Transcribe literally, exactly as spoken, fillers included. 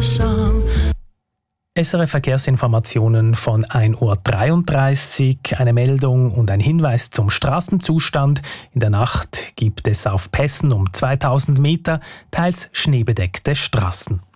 上。 S R F Verkehrsinformationen von ein Uhr dreiunddreißig, eine Meldung und ein Hinweis zum Straßenzustand. In der Nacht gibt es auf Pässen um zweitausend Meter teils schneebedeckte Straßen.